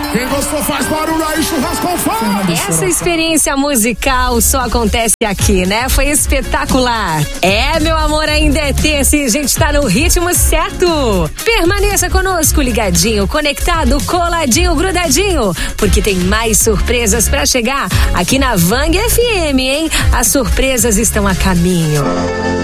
Quem gostou faz barulho aí, churrascão faz. Essa experiência musical só acontece aqui, né? Foi espetacular. Meu amor, ainda é terça e a gente tá no ritmo certo. Permaneça conosco, ligadinho, conectado, coladinho, grudadinho, porque tem mais surpresas pra chegar aqui na Vang FM, hein? As surpresas estão a caminho.